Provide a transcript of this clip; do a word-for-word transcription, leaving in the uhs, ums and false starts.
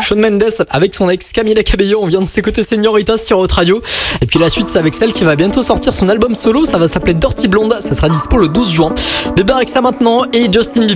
Shawn Mendes avec son ex Camila Cabello, on vient de s'écouter Señorita sur Haute Radio. Et puis la suite, c'est avec celle qui va bientôt sortir son album solo, ça va s'appeler Dirty Blonde, ça sera dispo le douze juin. Bébé avec ça maintenant et Justin Bieber.